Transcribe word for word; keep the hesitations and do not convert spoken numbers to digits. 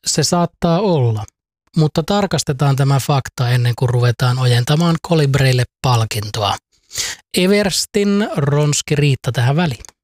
se saattaa olla, mutta tarkastetaan tämä fakta ennen kuin ruvetaan ojentamaan kolibreille palkintoa. Everstin Ronski Riitta tähän väliin.